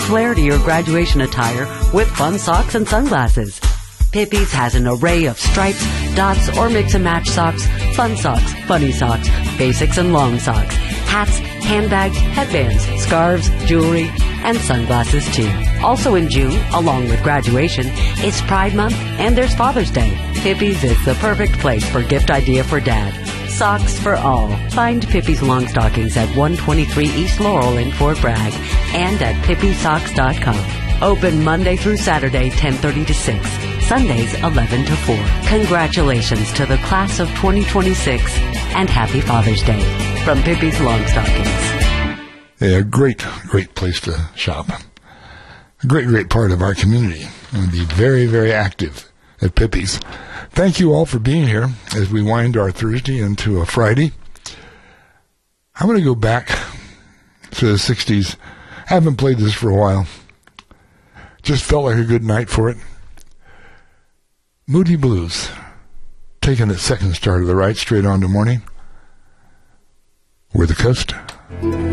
flair to your graduation attire with fun socks and sunglasses. Pippi's has an array of stripes, dots, or mix-and-match socks, fun socks, funny socks, basics and long socks, hats, handbags, headbands, scarves, jewelry, and sunglasses too. Also in June, along with graduation, it's Pride Month and there's Father's Day. Pippi's is the perfect place for gift idea for Dad. Socks for all. Find Pippi's Long Stockings at 123 East Laurel in Fort Bragg and at pippysocks.com. Open Monday through Saturday, 10:30 to 6. Sundays, 11 to 4. Congratulations to the class of 2026 and happy Father's Day from Pippi's Long Stockings. Yeah, great place to shop. A great part of our community. And be very, very active at Pippi's. Thank you all for being here as we wind our Thursday into a Friday. I'm going to go back to the 60s. I haven't played this for a while. Just felt like a good night for it. Moody Blues, taking it second star to the right, straight on to morning. We're the Coast.